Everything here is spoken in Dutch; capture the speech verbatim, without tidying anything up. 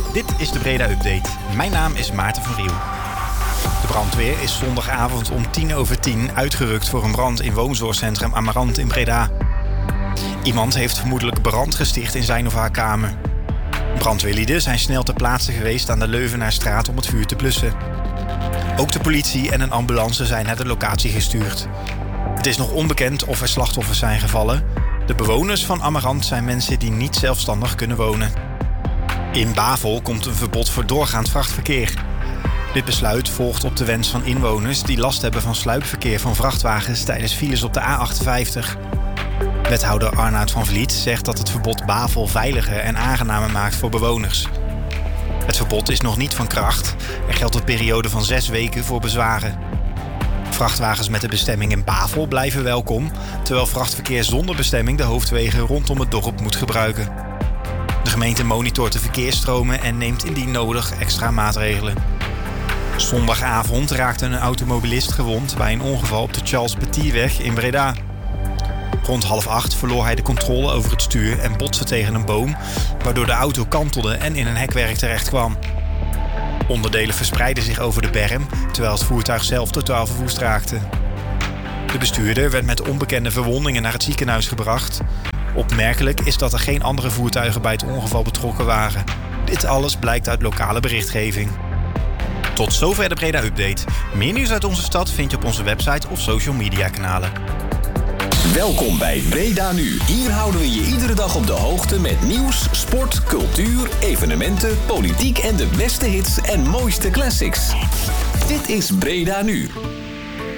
Dit is de Breda Update. Mijn naam is Maarten van Riel. De brandweer is zondagavond om tien over tien uitgerukt voor een brand in woonzorgcentrum Amarant in Breda. Iemand heeft vermoedelijk brand gesticht in zijn of haar kamer. Brandweerlieden zijn snel ter plaatse geweest aan de Leuvenaarstraat om het vuur te blussen. Ook de politie en een ambulance zijn naar de locatie gestuurd. Het is nog onbekend of er slachtoffers zijn gevallen. De bewoners van Amarant zijn mensen die niet zelfstandig kunnen wonen. In Bavel komt een verbod voor doorgaand vrachtverkeer. Dit besluit volgt op de wens van inwoners die last hebben van sluipverkeer van vrachtwagens tijdens files op de A achtenvijftig. Wethouder Arnoud van Vliet zegt dat het verbod Bavel veiliger en aangenamer maakt voor bewoners. Het verbod is nog niet van kracht. Er geldt een periode van zes weken voor bezwaren. Vrachtwagens met de bestemming in Bavel blijven welkom, terwijl vrachtverkeer zonder bestemming de hoofdwegen rondom het dorp moet gebruiken. De gemeente monitort de verkeersstromen en neemt indien nodig extra maatregelen. Zondagavond raakte een automobilist gewond bij een ongeval op de Charles Petitweg in Breda. Rond half acht verloor hij de controle over het stuur en botste tegen een boom, waardoor de auto kantelde en in een hekwerk terecht kwam. Onderdelen verspreidden zich over de berm, terwijl het voertuig zelf totaal verwoest raakte. De bestuurder werd met onbekende verwondingen naar het ziekenhuis gebracht. Opmerkelijk is dat er geen andere voertuigen bij het ongeval betrokken waren. Dit alles blijkt uit lokale berichtgeving. Tot zover de Breda Update. Meer nieuws uit onze stad vind je op onze website of social media kanalen. Welkom bij Breda Nu. Hier houden we je iedere dag op de hoogte met nieuws, sport, cultuur, evenementen, politiek en de beste hits en mooiste classics. Dit is Breda Nu.